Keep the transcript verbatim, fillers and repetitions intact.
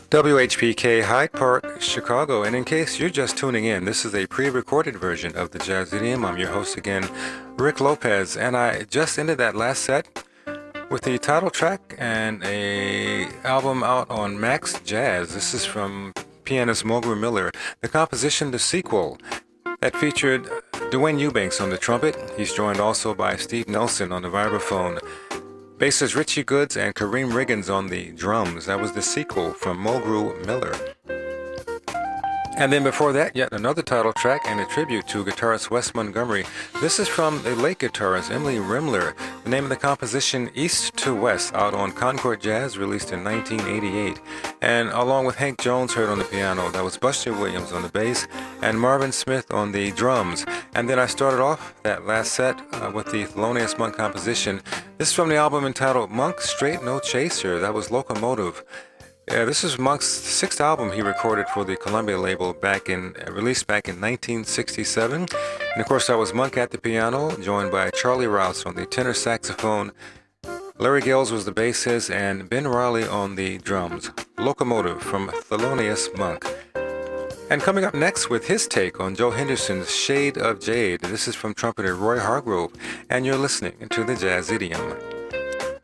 W H P K Hyde Park, Chicago. And in case you're just tuning in, this is a pre-recorded version of the Jazz Idiom. I'm your host again, Rick Lopez, and I just ended that last set with the title track and a album out on Max Jazz. This is from pianist Mulgrew Miller. The composition, The Sequel, that featured Dwayne Eubanks on the trumpet. He's joined also by Steve Nelson on the vibraphone. Bassist Richie Goods and Kareem Riggins on the drums. That was The Sequel from Mulgrew Miller. And then before that, yet another title track and a tribute to guitarist Wes Montgomery. This is from the late guitarist Emily Rimler. The name of the composition, East to West, out on Concord Jazz, released in nineteen eighty-eight. And along with Hank Jones heard on the piano, that was Buster Williams on the bass and Marvin Smith on the drums. And then I started off that last set uh, with the Thelonious Monk composition. This is from the album entitled Monk Straight No Chaser. That was Locomotive. Yeah, this is Monk's sixth album he recorded for the Columbia label back in uh, released back in nineteen sixty-seven. And of course, that was Monk at the piano, joined by Charlie Rouse on the tenor saxophone. Larry Gales was the bassist, and Ben Riley on the drums. Locomotive from Thelonious Monk. And coming up next with his take on Joe Henderson's Shade of Jade. This is from trumpeter Roy Hargrove, and you're listening to the Jazz Idiom.